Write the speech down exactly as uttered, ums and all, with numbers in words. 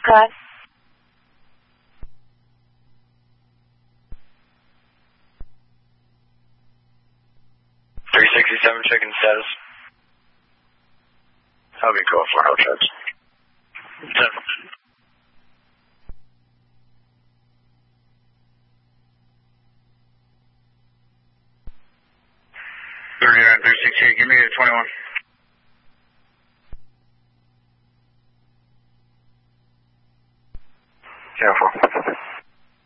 Cut. three sixty-seven, checking status. I'll be cool for no checks. Seven. thirty-nine, three sixty-eight, give me a twenty-one.